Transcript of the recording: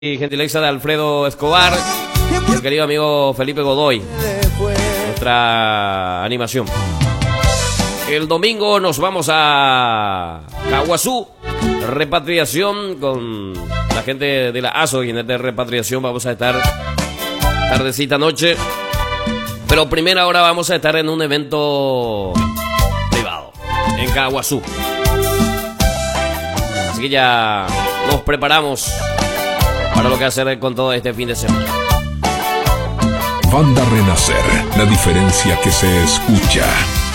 Y gentileza de Alfredo Escobar y el querido amigo Felipe Godoy, nuestra animación. El domingo nos vamos a Caguazú, repatriación con la gente de la ASO, y en esta repatriación vamos a estar tardecita noche, pero primera hora vamos a estar en un evento privado en Caguazú. Así que ya nos preparamos para lo que hacer con todo este fin de semana. Banda Renacer, la diferencia que se escucha.